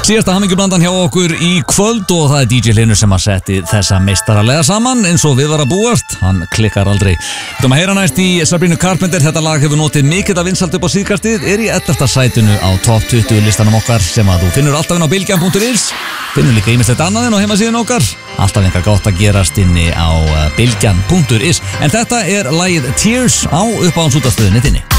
Síðasta hamingjublandan hjá okkur í kvöld og það er DJ Hlynur sem að setti þessa meistaralega saman eins og við var að búast, hann klikkar aldrei. Þú maður heyra næst í Sabrina Carpenter, þetta lag hefur notið mikið af vinsæld upp á síðkastið, er í 11. sætinu á top 20 listanum okkar sem að þú finnur alltaf inn á bylgjan.is, finnur líka ýmislegt annað inn á heimasíðun okkar, alltaf einhver gott að gerast inni á bylgjan.is, en þetta er lagið Tears á uppáhaldsútastöðinni þinni.